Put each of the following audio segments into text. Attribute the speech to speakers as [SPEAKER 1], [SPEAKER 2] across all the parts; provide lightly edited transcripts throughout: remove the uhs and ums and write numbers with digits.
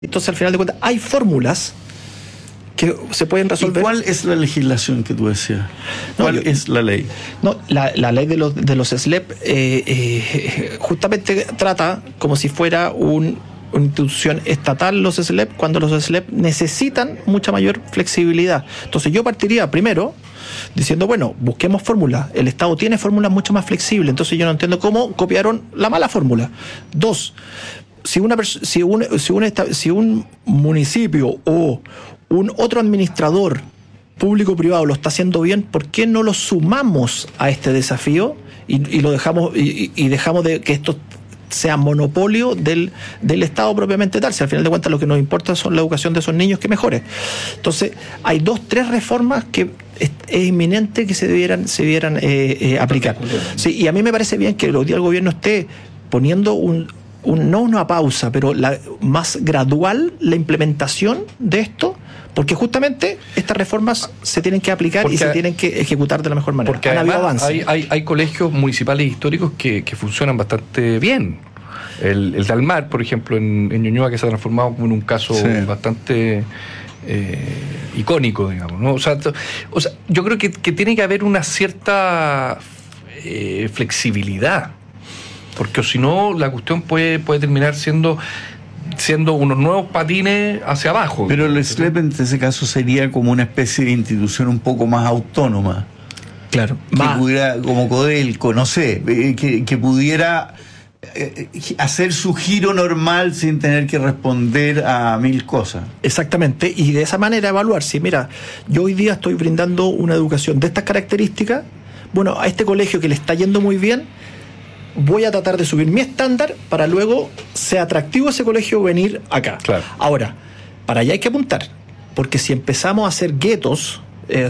[SPEAKER 1] Entonces, al final de cuentas, hay fórmulas que se pueden resolver.
[SPEAKER 2] ¿Y cuál es la legislación que tú decías? ¿Cuál es la ley?
[SPEAKER 1] No, la ley de los SLEP justamente trata como si fuera una institución estatal los SLEP, cuando los SLEP necesitan mucha mayor flexibilidad. Entonces yo partiría primero diciendo, bueno, busquemos fórmulas. El Estado tiene fórmulas mucho más flexibles, entonces yo no entiendo cómo copiaron la mala fórmula. Dos, si un municipio o un otro administrador público-privado lo está haciendo bien, ¿por qué no lo sumamos a este desafío y lo dejamos y dejamos de que esto sea monopolio del Estado propiamente tal? Si al final de cuentas lo que nos importa son la educación de esos niños que mejore. Entonces, hay 2-3 reformas que es inminente que se debieran aplicar. Sí, y a mí me parece bien que hoy día el gobierno esté poniendo no una pausa, pero más gradual la implementación de esto, porque justamente estas reformas se tienen que aplicar y se tienen que ejecutar de la mejor manera.
[SPEAKER 3] Porque además hay colegios municipales históricos que funcionan bastante bien. El Dalmar, por ejemplo, en Ñuñoa, que se ha transformado como en un caso bastante icónico, digamos, ¿no? O sea, yo creo que tiene que haber una cierta flexibilidad, porque si no la cuestión puede terminar siendo unos nuevos patines hacia abajo.
[SPEAKER 2] Pero el SLEP en ese caso sería como una especie de institución un poco más autónoma.
[SPEAKER 1] Claro.
[SPEAKER 2] Que pudiera, como Codelco, no sé, que pudiera hacer su giro normal sin tener que responder a 1000 cosas.
[SPEAKER 1] Exactamente, y de esa manera evaluar si, mira, yo hoy día estoy brindando una educación de estas características, bueno, a este colegio que le está yendo muy bien, voy a tratar de subir mi estándar para luego sea atractivo ese colegio venir acá.
[SPEAKER 3] Claro.
[SPEAKER 1] Ahora, para allá hay que apuntar, porque si empezamos a hacer guetos,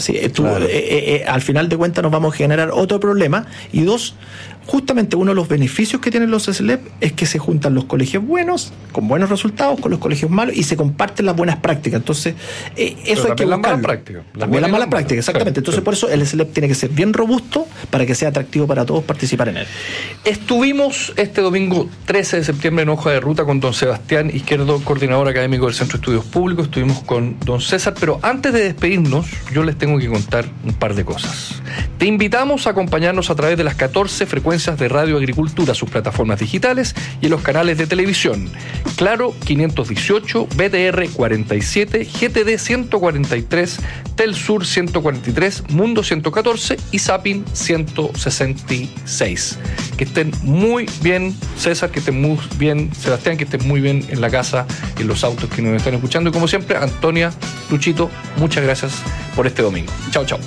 [SPEAKER 1] al final de cuentas nos vamos a generar otro problema. Y dos, justamente uno de los beneficios que tienen los SLEP es que se juntan los colegios buenos, con buenos resultados, con los colegios malos, y se comparten las buenas prácticas. Entonces, eso hay que buscarlo. También las malas prácticas, exactamente. Entonces, por eso el SLEP tiene que ser bien robusto para que sea atractivo para todos participar en él.
[SPEAKER 3] Estuvimos este domingo 13 de septiembre en Hoja de Ruta con don Sebastián Izquierdo, coordinador académico del Centro de Estudios Públicos. Estuvimos con don César, pero antes de despedirnos, yo les tengo que contar un par de cosas. Te invitamos a acompañarnos a través de las 14 frecuencias de Radio Agricultura, sus plataformas digitales y en los canales de televisión. Claro 518, BTR 47, GTD 143, Telsur 143, Mundo 114 y Zapping 166. Que estén muy bien, César, que estén muy bien, Sebastián, que estén muy bien en la casa y en los autos que nos están escuchando. Y como siempre, Antonia, Luchito, muchas gracias por este domingo. Chao, chao.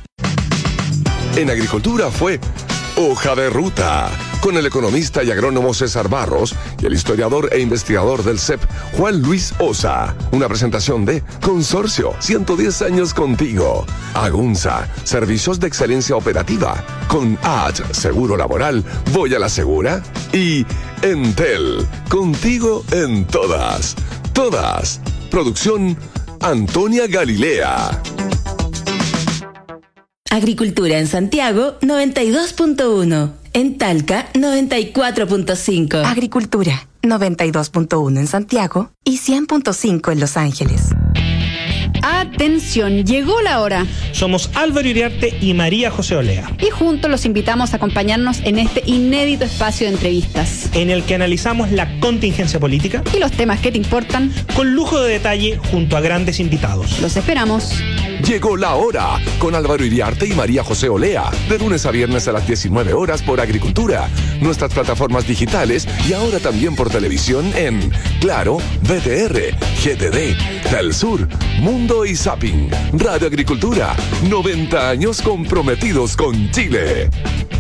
[SPEAKER 4] En Agricultura fue Hoja de Ruta, con el economista y agrónomo César Barros y el historiador e investigador del CEP, Juan Luis Osa. Una presentación de Consorcio, 110 años contigo. Agunza, servicios de excelencia operativa. Con AT, seguro laboral, voy a la segura. Y Entel, contigo en todas. Todas. Producción Antonia Galilea.
[SPEAKER 5] Agricultura en Santiago 92.1, en Talca 94.5.
[SPEAKER 6] Agricultura 92.1 en Santiago y 100.5 en Los Ángeles.
[SPEAKER 7] Atención, llegó la hora.
[SPEAKER 8] Somos Álvaro Iriarte y María José Olea.
[SPEAKER 7] Y juntos los invitamos a acompañarnos en este inédito espacio de entrevistas,
[SPEAKER 8] en el que analizamos la contingencia política
[SPEAKER 7] y los temas que te importan,
[SPEAKER 8] con lujo de detalle junto a grandes invitados.
[SPEAKER 7] Los esperamos.
[SPEAKER 4] Llegó la hora con Álvaro Iriarte y María José Olea, de lunes a viernes a las 19 horas por Agricultura, nuestras plataformas digitales y ahora también por televisión en Claro, BTR, GTD, Telsur, Mundo y Zapping. Radio Agricultura, 90 años comprometidos con Chile.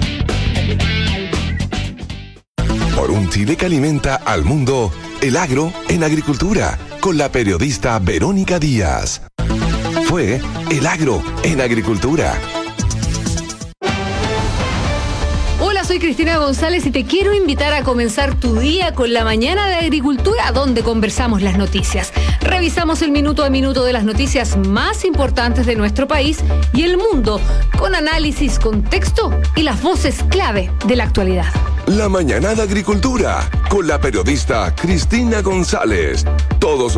[SPEAKER 4] Por un Chile que alimenta al mundo, el agro en Agricultura, con la periodista Verónica Díaz. Fue El Agro en Agricultura.
[SPEAKER 9] Hola, soy Cristina González y te quiero invitar a comenzar tu día con la mañana de Agricultura, donde conversamos las noticias. Revisamos el minuto a minuto de las noticias más importantes de nuestro país y el mundo, con análisis, contexto y las voces clave de la actualidad.
[SPEAKER 4] La Mañanada Agricultura, con la periodista Cristina González. Todos